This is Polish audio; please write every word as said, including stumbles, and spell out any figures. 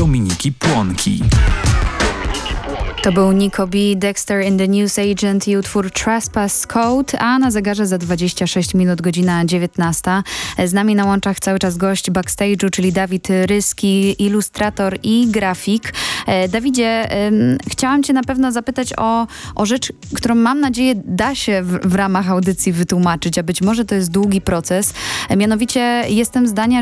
Dominiki Płonki. To był Nico B, Dexter in the Newsagent i utwór Trespass Code, a na zegarze za dwadzieścia sześć minut godzina dziewiętnasta. Z nami na łączach cały czas gość backstage'u, czyli Dawid Ryski, ilustrator i grafik. Dawidzie, chciałam cię na pewno zapytać o, o rzecz, którą mam nadzieję da się w, w ramach audycji wytłumaczyć, a być może to jest długi proces. Mianowicie jestem zdania,